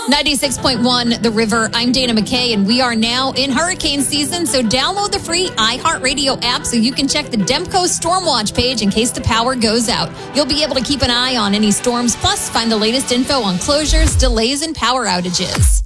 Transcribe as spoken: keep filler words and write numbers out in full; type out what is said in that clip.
ninety-six point one The River. I'm Dana McKay, and we are now in hurricane season, so download the free iHeartRadio app so you can check the Demco Storm Watch page in case the power goes out. You'll be able to keep an eye on any storms, plus find the latest info on closures, delays, and power outages.